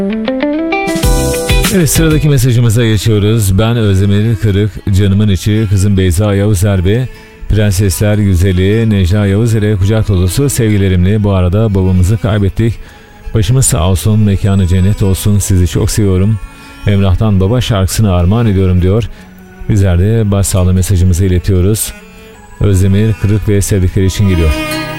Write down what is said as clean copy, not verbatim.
Evet, sıradaki mesajımıza geçiyoruz. Ben Özdemir Kırık, canımın içi kızım Beyza Yavuz Erbe, Prensesler Güzeli Necla Yavuz ile kucak dolusu sevgilerimle bu arada babamızı kaybettik. Başımız sağ olsun, mekanı cennet olsun, sizi çok seviyorum. Emrah'tan baba şarkısını armağan ediyorum diyor. Bizler de başsağlığı mesajımızı iletiyoruz. Özdemir Kırık ve sevdikleri için geliyor.